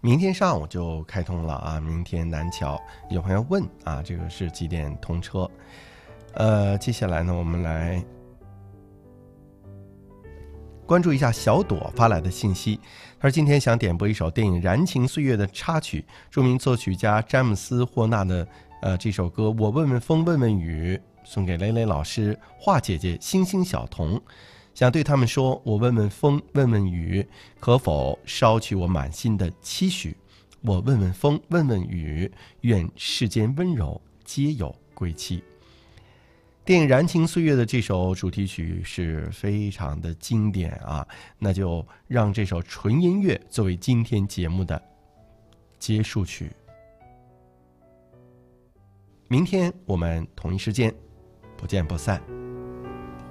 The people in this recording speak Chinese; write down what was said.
明天上午就开通了啊，明天南桥。有朋友问啊，这个是几点通车？接下来呢，我们来关注一下小朵发来的信息。他说今天想点播一首电影《燃情岁月》的插曲，著名作曲家詹姆斯·霍纳的这首歌《我问问风问问雨》，送给蕾蕾老师、华姐姐、星星小童。想对他们说，我问问风问问雨，可否捎去我满心的期许？我问问风问问雨，愿世间温柔皆有归期。电影《燃情岁月》的这首主题曲是非常的经典啊，那就让这首纯音乐作为今天节目的结束曲。明天我们同一时间不见不散。